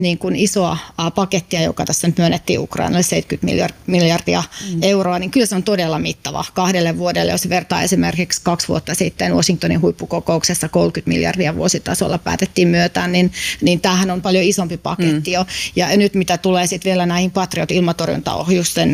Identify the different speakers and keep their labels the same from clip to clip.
Speaker 1: niin kuin isoa pakettia, joka tässä nyt myönnettiin Ukrainalle 70 miljardia euroa, niin kyllä se on todella mittava 2 vuodelle. Jos vertaa esimerkiksi 2 vuotta sitten Washingtonin huippukokouksessa 30 miljardia vuositasolla päätettiin myöntää, niin tämähän on paljon isompi paketti jo. Ja nyt mitä tulee sitten vielä näihin Patriot-ilmatorjuntaohjusten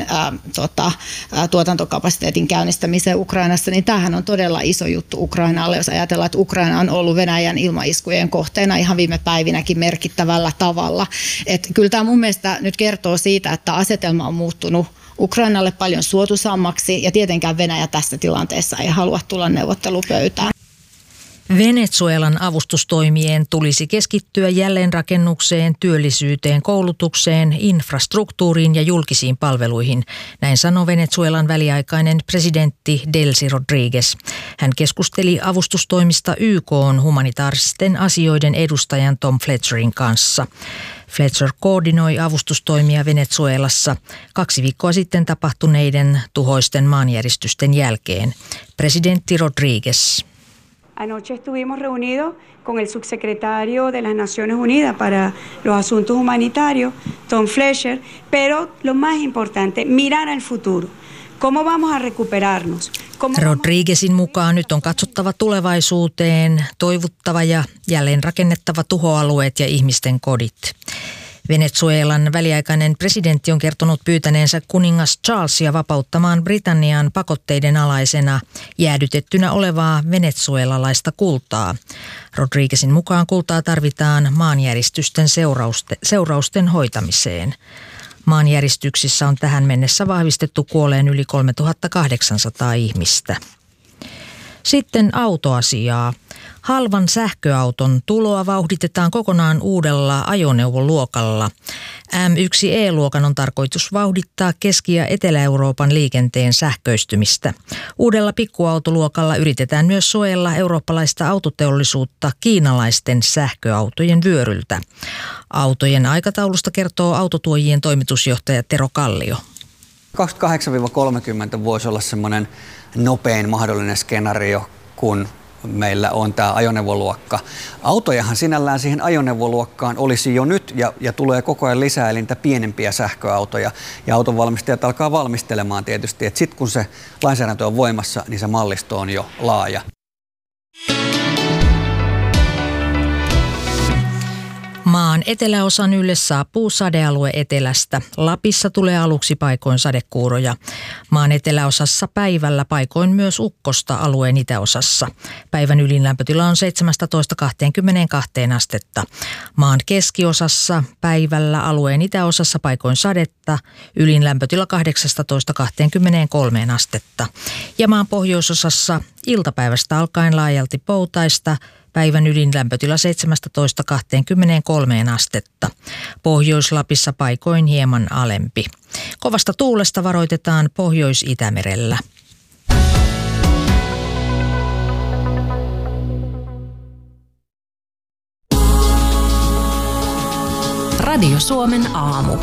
Speaker 1: tuotantokapasiteetin käynnistämiseen Ukrainassa, niin tämähän on todella iso juttu Ukrainalle, jos ajatellaan, että Ukraina on ollut Venäjän ilmaiskujen kohteena ihan viime päivinäkin merkittävällä tavalla. Että kyllä tämä mun mielestä nyt kertoo siitä, että asetelma on muuttunut Ukrainalle paljon suotuisammaksi ja tietenkään Venäjä tässä tilanteessa ei halua tulla neuvottelupöytään.
Speaker 2: Venezuelan avustustoimien tulisi keskittyä jälleenrakennukseen, työllisyyteen, koulutukseen, infrastruktuuriin ja julkisiin palveluihin. Näin sanoi Venezuelan väliaikainen presidentti Delcy Rodríguez. Hän keskusteli avustustoimista YK:n humanitaaristen asioiden edustajan Tom Fletcherin kanssa. Fletcher koordinoi avustustoimia Venezuelassa 2 viikkoa sitten tapahtuneiden tuhoisten maanjäristysten jälkeen. Presidentti Rodríguez.
Speaker 3: Anoche estuvimos reunidos con el subsecretario de las Naciones Unidas para los Asuntos Humanitarios, Tom Fletcher, pero lo más importante, mirar al futuro. ¿Cómo vamos a recuperarnos?
Speaker 2: Rodríguezin mukaan nyt on katsottava tulevaisuuteen, toivuttava ja jälleenrakennettava tuhoalueet ja ihmisten kodit. Venezuelan väliaikainen presidentti on kertonut pyytäneensä kuningas Charlesia vapauttamaan Britannian pakotteiden alaisena jäädytettynä olevaa venezuelalaista kultaa. Rodríguezin mukaan kultaa tarvitaan maanjäristysten seurausten hoitamiseen. Maanjäristyksissä on tähän mennessä vahvistettu kuolleen yli 3800 ihmistä. Sitten autoasiaa. Halvan sähköauton tuloa vauhditetaan kokonaan uudella ajoneuvoluokalla. M1E-luokan on tarkoitus vauhdittaa Keski- ja Etelä-Euroopan liikenteen sähköistymistä. Uudella pikkuautoluokalla yritetään myös suojella eurooppalaista autoteollisuutta kiinalaisten sähköautojen vyöryltä. Autojen aikataulusta kertoo autotuojien toimitusjohtaja Tero Kallio.
Speaker 4: 28-30 voisi olla semmoinen nopein mahdollinen skenaario, kun meillä on tämä ajoneuvoluokka. Autojahan sinällään siihen ajoneuvoluokkaan olisi jo nyt ja tulee koko ajan lisää, eli niitä pienempiä sähköautoja. Ja autonvalmistajat alkaa valmistelemaan tietysti, että sitten kun se lainsäädäntö on voimassa, niin se mallisto on jo laaja.
Speaker 2: Maan eteläosan ylle saapuu sadealue etelästä. Lapissa tulee aluksi paikoin sadekuuroja. Maan eteläosassa päivällä paikoin myös ukkosta alueen itäosassa. Päivän ylinlämpötila on 17–22 astetta. Maan keskiosassa päivällä alueen itäosassa paikoin sadetta. Ylinlämpötila 18–23 astetta. Ja maan pohjoisosassa iltapäivästä alkaen laajalti poutaista. Päivän ydinlämpötila 17–23 astetta. Pohjois-Lapissa paikoin hieman alempi. Kovasta tuulesta varoitetaan Pohjois-Itämerellä.
Speaker 5: Radio Suomen aamu.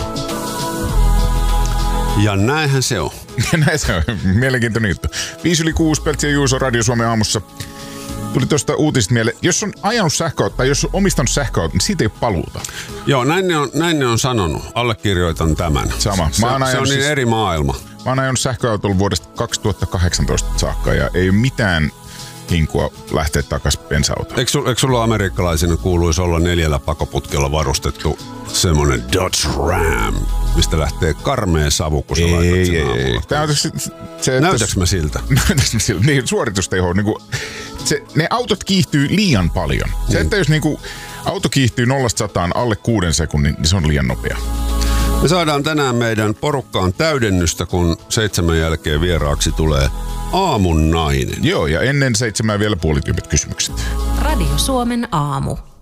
Speaker 6: Ja näinhän se on.
Speaker 7: Näin se on. Mielenkiintoinen juttu. 5:06 Peltsi ja Juuso Radio Suomen aamussa. Tuli tuosta uutisista mieleen. Jos on ajanut sähköautoa tai jos on omistanut sähköautoa, niin siitä ei ole paluuta.
Speaker 6: Joo, näin ne on sanonut. Allekirjoitan tämän.
Speaker 7: Sama.
Speaker 6: Se on niin eri maailma.
Speaker 7: Mä oon ajanut sähköautolla vuodesta 2018 saakka ja ei ole mitään hinkua lähteä takaisin bensa-autoon.
Speaker 6: Eikö sulla amerikkalaisina kuuluisi olla 4 pakoputkella varustettu semmoinen Dodge Ram, mistä lähtee karmea savu, kun sä laitat sen aamulla? Näytäks mä siltä?
Speaker 7: Niin, suoritusteho. Niin ne autot kiihtyy liian paljon. Se, että jos auto kiihtyy 0–100 alle 6 sekunnin, niin se on liian nopea.
Speaker 6: Me saadaan tänään meidän porukkaan täydennystä, kun 7 jälkeen vieraaksi tulee aamun nainen.
Speaker 7: Joo, ja ennen 7 vielä puolityypit kysymykset.
Speaker 5: Radio Suomen aamu.